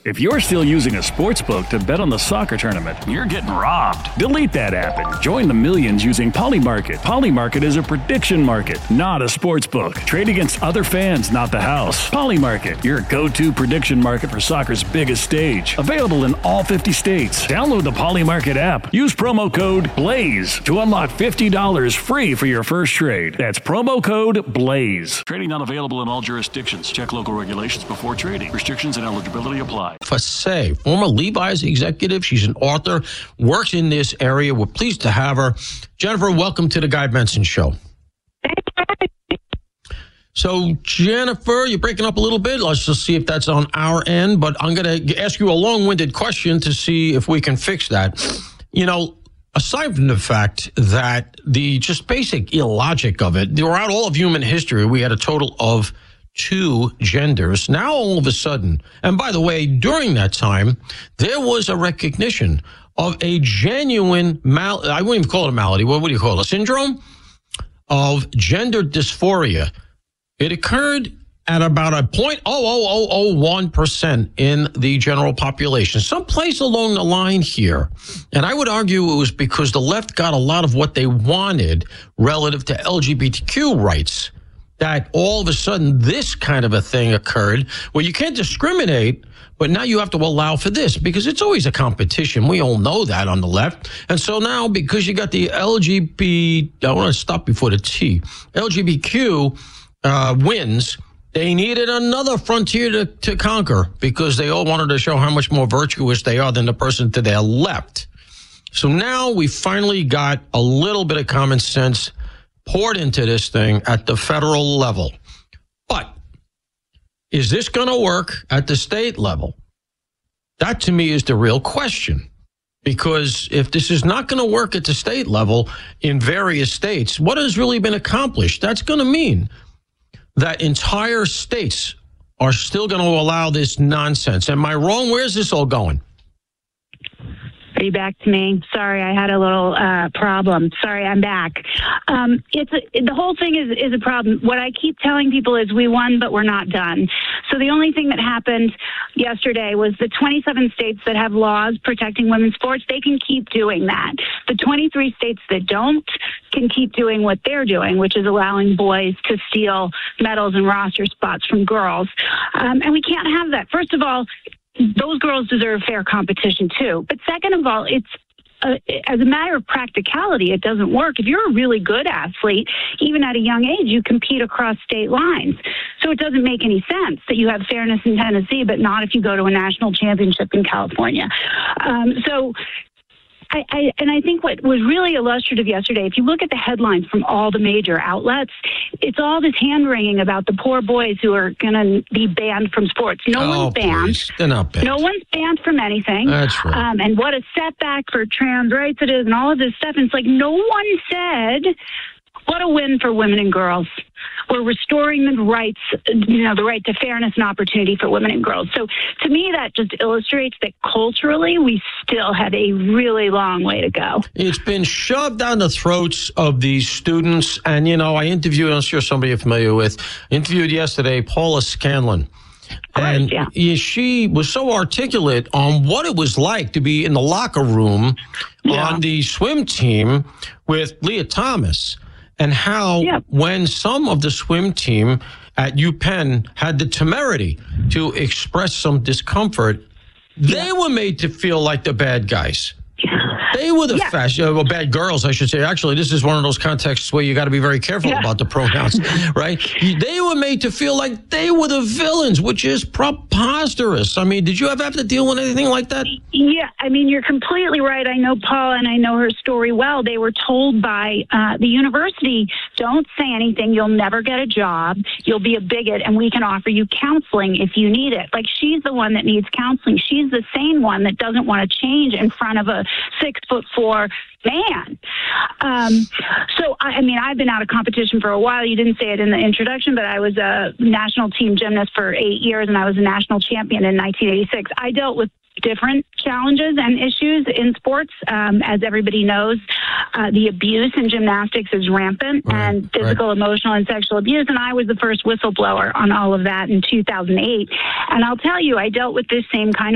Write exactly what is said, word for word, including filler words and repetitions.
If you're still using a sports book to bet on the soccer tournament, you're getting robbed. Delete that app and join the millions using Polymarket. Polymarket is a prediction market, not a sports book. Trade against other fans, not the house. Polymarket, your go-to prediction market for soccer's biggest stage. Available in all fifty states. Download the Polymarket app. Use promo code BLAZE to unlock fifty dollars free for your first trade. That's promo code BLAZE. Trading not available in all jurisdictions. Check local regulations before trading. Restrictions and eligibility apply. Fasay, former Levi's executive. She's an author, works in this area. We're pleased to have her. Jennifer, welcome to the Guy Benson Show. So, Jennifer, you're breaking up a little bit. Let's just see if that's on our end. But I'm going to ask you a long-winded question to see if we can fix that. You know, aside from the fact that the just basic illogic of it, throughout all of human history, we had a total of two genders. Now, all of a sudden, and by the way, during that time, there was a recognition of a genuine, mal- I wouldn't even call it a malady, what would you call it, a syndrome of gender dysphoria. It occurred at about a zero point zero zero zero zero one percent in the general population, someplace along the line here. And I would argue it was because the left got a lot of what they wanted relative to L G B T Q rights, that all of a sudden this kind of a thing occurred where you can't discriminate, but now you have to allow for this because it's always a competition. We all know that on the left. And so now because you got the L G B T, I want to stop before the T, L G B T Q uh, wins, they needed another frontier to, to conquer because they all wanted to show how much more virtuous they are than the person to their left. So now we finally got a little bit of common sense poured into this thing at the federal level. But is this going to work at the state level? That, to me, is the real question. Because if this is not going to work at the state level in various states, what has really been accomplished? That's going to mean that entire states are still going to allow this nonsense. Am I wrong? Where's this all going? Are you back to me? Sorry, I had a little uh, problem. Sorry, I'm back. Um, it's a, the whole thing is, is a problem. What I keep telling people is we won, but we're not done. So the only thing that happened yesterday was the twenty-seven states that have laws protecting women's sports, they can keep doing that. The twenty-three states that don't can keep doing what they're doing, which is allowing boys to steal medals and roster spots from girls. Um, and we can't have that. First of all, those girls deserve fair competition, too. But second of all, it's uh, as a matter of practicality, it doesn't work. If you're a really good athlete, even at a young age, you compete across state lines. So it doesn't make any sense that you have fairness in Tennessee, but not if you go to a national championship in California. Um, so... I, I, and I think what was really illustrative yesterday, if you look at the headlines from all the major outlets, it's all this hand-wringing about the poor boys who are going to be banned from sports. No oh, one's banned. Please. They're not banned. No one's banned from anything. That's right. Um, and what a setback for trans rights it is and all of this stuff. And it's like no one said, what a win for women and girls. We're restoring the rights, you know, the right to fairness and opportunity for women and girls. So to me, that just illustrates that culturally, we still have a really long way to go. It's been shoved down the throats of these students. And, you know, I interviewed, I'm sure somebody you're familiar with, interviewed yesterday, Paula Scanlon. And yeah. she was so articulate on what it was like to be in the locker room yeah. on the swim team with Leah Thomas. And how yep. when some of the swim team at UPenn had the temerity to express some discomfort, they yep. were made to feel like the bad guys. They were the yeah. fast, uh, well, bad girls, I should say. Actually, this is one of those contexts where you got to be very careful yeah. about the pronouns, right? They were made to feel like they were the villains, which is preposterous. I mean, did you ever have to deal with anything like that? Yeah, I mean, you're completely right. I know Paula and I know her story well. They were told by uh, the university, don't say anything. You'll never get a job. You'll be a bigot, and we can offer you counseling if you need it. Like, she's the one that needs counseling. She's the sane one that doesn't want to change in front of a six foot four man. Um, so, I, I mean, I've been out of competition for a while. You didn't say it in the introduction, but I was a national team gymnast for eight years, and I was a national champion in nineteen eighty-six. I dealt with different challenges and issues in sports. Um, as everybody knows, uh, the abuse in gymnastics is rampant, right, and physical, right. emotional, and sexual abuse. And I was the first whistleblower on all of that in two thousand eight. And I'll tell you, I dealt with this same kind of